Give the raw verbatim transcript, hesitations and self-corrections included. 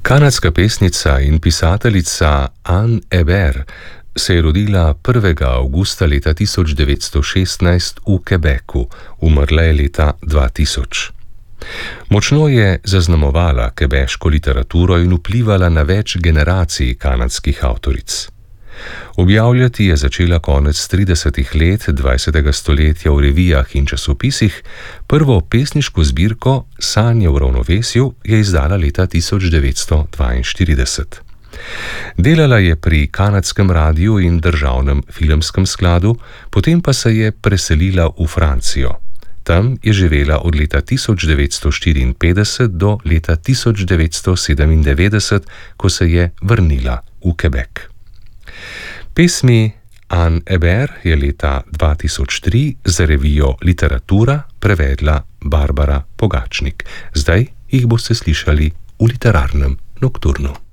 Kanadska pesnica in pisateljica Ann Hebert se je rodila prvega avgusta leta tisoč devetsto šestnajst v Quebecu, umrla je leta dva tisoč. Močno je zaznamovala quebeško literaturo in vplivala na več generacij kanadskih avtoric. Objavljati je začela konec tridesetih let dvajsetega stoletja v revijah in časopisih, prvo pesniško zbirko Sanje v ravnovesju je izdala leta tisoč devetsto dvainštirideset. Delala je pri kanadskem radiu in državnem filmskem skladu, potem pa se je preselila v Francijo. Tam je živela od leta tisoč devetsto štiriinpetdeset do leta tisoč devetsto sedemindevetdeset, ko se je vrnila v Quebec. Pesmi Ann Hebert je leta dva tisoč tri za revijo Literatura prevedla Barbara Pogačnik. Zdaj jih boste slišali v literarnem nokturnu.